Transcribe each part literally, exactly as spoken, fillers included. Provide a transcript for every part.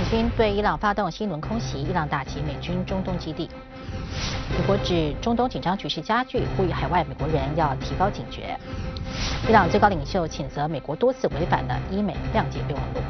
军对伊朗发动新一轮空袭，伊朗打击美军中东基地。美国指中东紧张局势加剧，呼吁海外美国人要提高警觉。伊朗最高领袖谴责美国多次违反了伊美谅解备忘录。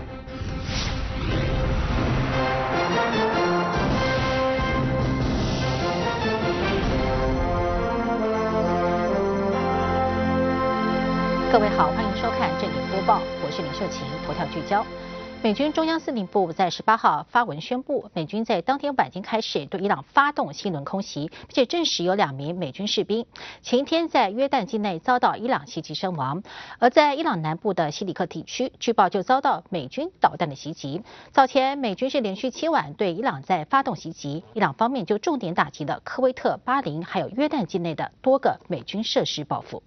各位好，欢迎收看正点播报，我是林秀琴。头条聚焦：美军中央司令部在十八号发文宣布，美军在当天晚间开始对伊朗发动新一轮空袭，并且证实有两名美军士兵前一天在约旦境内遭到伊朗袭击身亡。而在伊朗南部的西里克地区，据报就遭到美军导弹的袭击。早前美军是连续七晚对伊朗在发动袭击，伊朗方面就重点打击了科威特、巴林还有约旦境内的多个美军设施报复。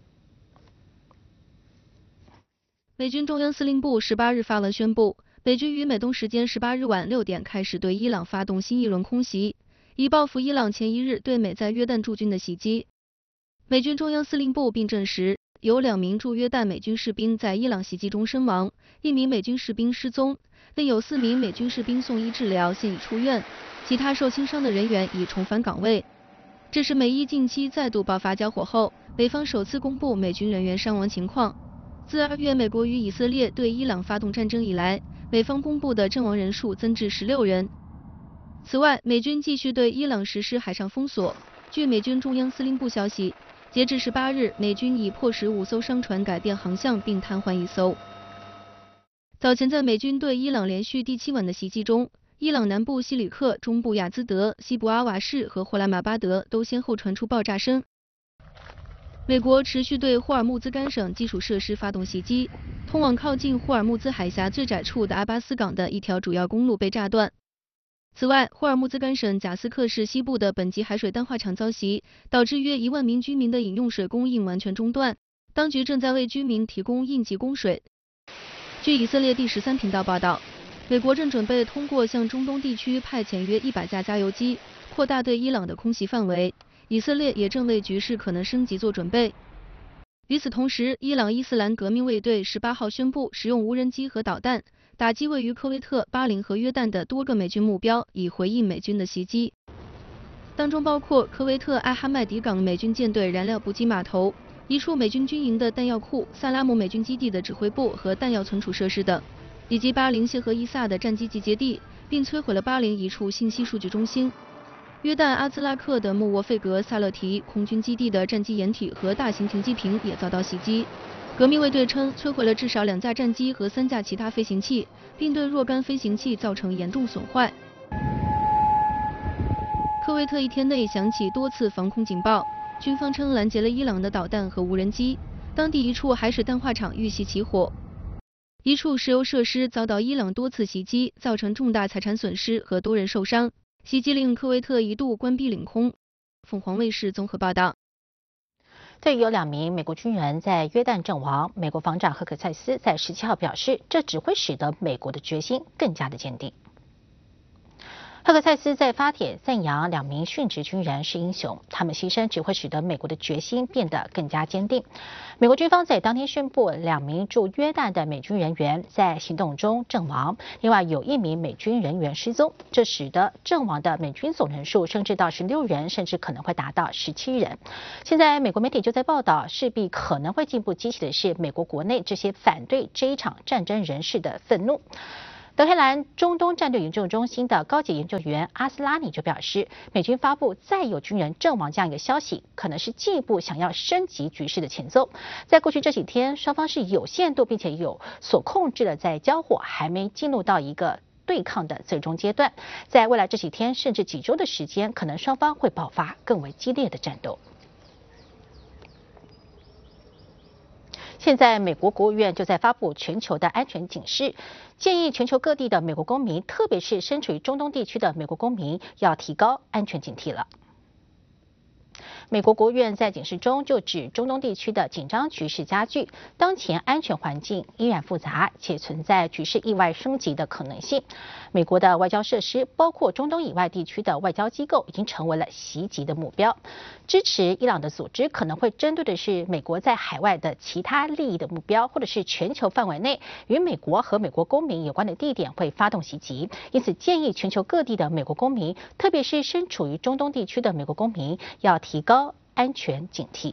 美军中央司令部十八日发文宣布，美军于美东时间十八日晚六点开始对伊朗发动新一轮空袭，以报复伊朗前一日对美在约旦驻军的袭击。美军中央司令部并证实，有两名驻约旦美军士兵在伊朗袭击中身亡，一名美军士兵失踪，另有四名美军士兵送医治疗，现已出院，其他受轻伤的人员已重返岗位。这是美伊近期再度爆发交火后，美方首次公布美军人员伤亡情况。自二月美国与以色列对伊朗发动战争以来，美方公布的阵亡人数增至十六人。此外，美军继续对伊朗实施海上封锁。据美军中央司令部消息，截至十八日，美军已迫使五艘商船改变航向并瘫痪一艘。早前在美军对伊朗连续第七晚的袭击中，伊朗南部西里克、中部雅兹德、西部阿瓦士和霍拉马巴德都先后传出爆炸声。美国持续对霍尔木兹干省基础设施发动袭击，通往靠近霍尔木兹海峡最窄处的阿巴斯港的一条主要公路被炸断。此外，霍尔木兹干省贾斯克市西部的本级海水淡化厂遭袭，导致约一万名居民的饮用水供应完全中断，当局正在为居民提供应急供水。据以色列第十三频道报道，美国正准备通过向中东地区派遣约一百架加油机，扩大对伊朗的空袭范围。以色列也正为局势可能升级做准备。与此同时，伊朗伊斯兰革命卫队十八号宣布使用无人机和导弹打击位于科威特、巴林和约旦的多个美军目标，以回应美军的袭击，当中包括科威特艾哈迈迪港美军舰队燃料补给码头、一处美军军营的弹药库、萨拉姆美军基地的指挥部和弹药存储设施等，以及巴林谢和伊萨的战机集结地，并摧毁了巴林一处信息数据中心。约旦阿兹拉克的穆沃费格萨勒提空军基地的战机掩体和大型停机坪也遭到袭击。革命卫队称摧毁了至少两架战机和三架其他飞行器，并对若干飞行器造成严重损坏。科威特一天内响起多次防空警报，军方称拦截了伊朗的导弹和无人机。当地一处海水淡化厂遇袭起火，一处石油设施遭到伊朗多次袭击，造成重大财产损失和多人受伤。袭击令科威特一度关闭领空。凤凰卫视综合报道。 对于有两名美国军人在约旦阵亡，美国防长赫克塞斯在十七号表示，这只会使得美国的决心更加的坚定。赫克塞斯在发帖赞扬两名殉职军人是英雄，他们牺牲只会使得美国的决心变得更加坚定。美国军方在当天宣布，两名驻约旦的美军人员在行动中阵亡，另外有一名美军人员失踪，这使得阵亡的美军总人数升至到十六人，甚至可能会达到十七人。现在美国媒体就在报道，势必可能会进一步激起的是美国国内这些反对这一场战争人士的愤怒。德黑兰中东战略研究中心的高级研究员阿斯拉尼就表示，美军发布再有军人阵亡这样一个消息，可能是进一步想要升级局势的前奏。在过去这几天，双方是有限度并且有所控制的在交火，还没进入到一个对抗的最终阶段。在未来这几天甚至几周的时间，可能双方会爆发更为激烈的战斗。现在，美国国务院就在发布全球的安全警示，建议全球各地的美国公民，特别是身处于中东地区的美国公民，要提高安全警惕了。 美国国务院在警示中就指，中东地区的紧张局势加剧，当前安全环境依然复杂，且存在局势意外升级的可能性。美国的外交设施，包括中东以外地区的外交机构，已经成为了袭击的目标。支持伊朗的组织可能会针对的是美国在海外的其他利益的目标，或者是全球范围内与美国和美国公民有关的地点会发动袭击。因此，建议全球各地的美国公民，特别是身处于中东地区的美国公民，要提高安全警惕。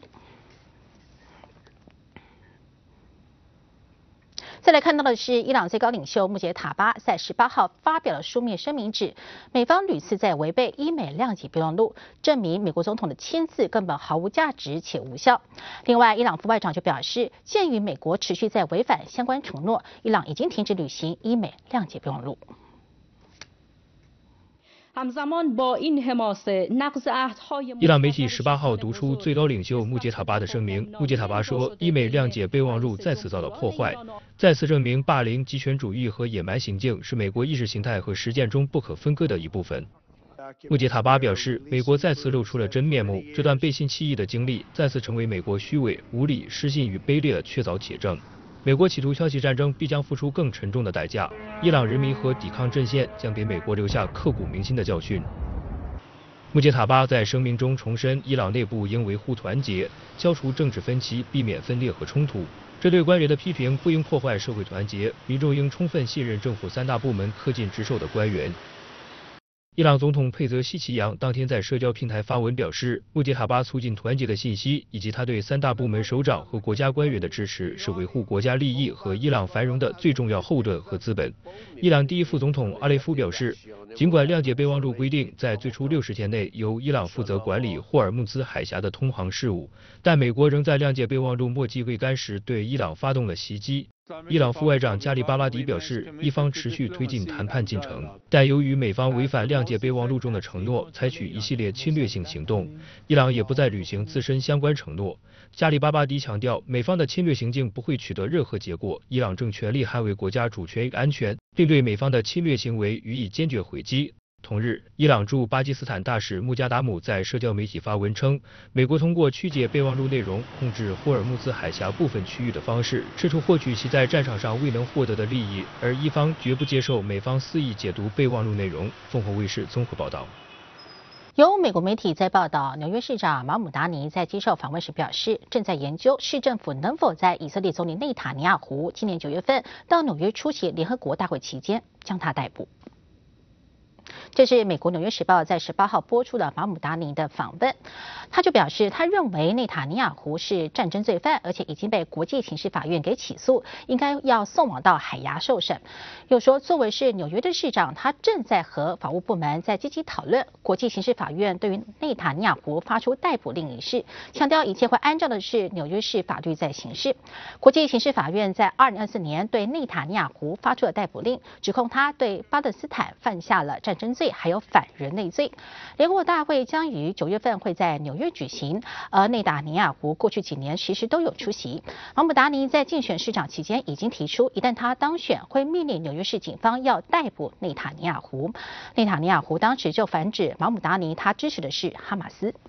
再来看到的是，伊朗最高领袖穆杰塔巴在十八号发表了书面声明，指美方屡次在违背伊美谅解备忘录，证明美国总统的签字根本毫无价值且无效。另外，伊朗副外长就表示，鉴于美国持续在违反相关承诺，伊朗已经停止履行伊美谅解备忘录。 伊朗媒体十八号读出最高领袖穆杰塔巴的声明。穆杰塔巴说，伊美谅解备忘录再次遭到破坏，再次证明霸凌、极权主义和野蛮行径是美国意识形态和实践中不可分割的一部分。穆杰塔巴表示，美国再次露出了真面目，这段背信弃义的经历再次成为美国虚伪、无理、失信与卑劣的确凿铁证。美国企图挑起战争，必将付出更沉重的代价。伊朗人民和抵抗阵线将给美国留下刻骨铭心的教训。穆杰塔巴在声明中重申，伊朗内部应维护团结，消除政治分歧，避免分裂和冲突。这对官员的批评不应破坏社会团结，民众应充分信任政府三大部门恪尽职守的官员。伊朗总统佩泽希奇扬当天在社交平台发文表示，穆杰塔巴促进团结的信息，以及他对三大部门首长和国家官员的支持，是维护国家利益和伊朗繁荣的最重要后盾和资本。伊朗第一副总统阿雷夫表示，尽管谅解备忘录规定在最初六十天内由伊朗负责管理霍尔木兹海峡的通航事务，但美国仍在谅解备忘录末期未干时对伊朗发动了袭击。伊朗副外长加里巴拉迪表示，伊方持续推进谈判进程，但由于美方违反谅解备忘录中的承诺，采取一系列侵略性行动，伊朗也不再履行自身相关承诺。加里巴拉迪强调，美方的侵略行径不会取得任何结果，伊朗正全力捍卫国家主权与安全，并对美方的侵略行为予以坚决回击。同日，伊朗驻巴基斯坦大使穆加达姆在社交媒体发文称，美国通过曲解备忘录内容，控制霍尔木兹海峡部分区域的方式，试图获取其在战场上未能获得的利益，而伊方绝不接受美方肆意解读备忘录内容。凤凰卫视综合报道。 有美国媒体在报道，纽约市长马姆达尼在接受访问时表示，正在研究市政府能否在以色列总理内塔尼亚胡今年九月份到纽约出席联合国大会期间将他逮捕。这是美国《纽约时报》在十八号播出的马姆达尼的访问，他就表示，他认为内塔尼亚胡是战争罪犯，而且已经被国际刑事法院给起诉，应该要送往到海牙受审。又说，作为是纽约的市长，他正在和法务部门在积极讨论国际刑事法院对于内塔尼亚胡发出逮捕令一事，强调一切会按照的是纽约市法律在行事。国际刑事法院在二零二四年对内塔尼亚胡发出了逮捕令，指控他对巴勒斯坦犯下了战争罪，还有反人类罪。联合国大会将于九月份会在纽约举行，而内塔尼亚胡过去几年其实都有出席。马姆达尼在竞选市长期间已经提出，一旦他当选，会命令纽约市警方要逮捕内塔尼亚胡。内塔尼亚胡当时就反指马姆达尼他支持的是哈马斯。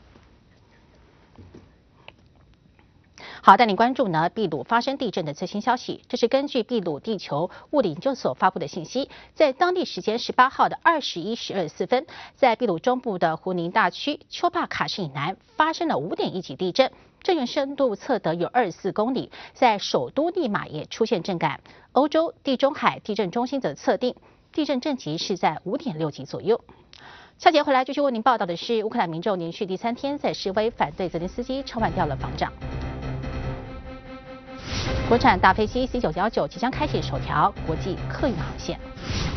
好，带您关注呢秘鲁发生地震的最新消息。这是根据秘鲁地球物理研究所发布的信息，在当地时间十八号的二十一时二十四分，在秘鲁中部的胡宁大区丘帕卡市以南发生了五点一级地震，震源深度测得有二十四公里，在首都利马也出现震感。欧洲地中海地震中心则测定地震震级是在五点六级左右。下节回来继续为您报道的是，乌克兰民众连续第三天在示威反对泽连斯基撤换掉了防长。国产大飞机 C 九一九即将开启首条国际客运航线。